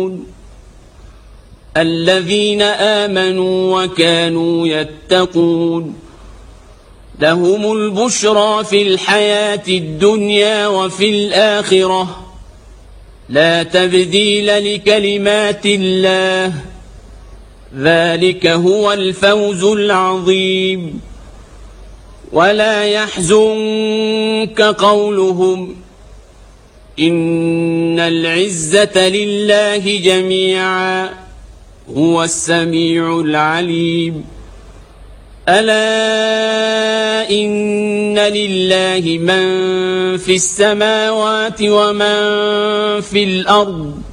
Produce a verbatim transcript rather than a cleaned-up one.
الذين آمنوا وكانوا يتقون لهم البشرى في الحياة الدنيا وفي الآخرة لا تبديل لكلمات الله ذلك هو الفوز العظيم. ولا يحزنك قولهم إن العزة لله جميعا هو السميع العليم. ألا إن لله من في السماوات ومن في الأرض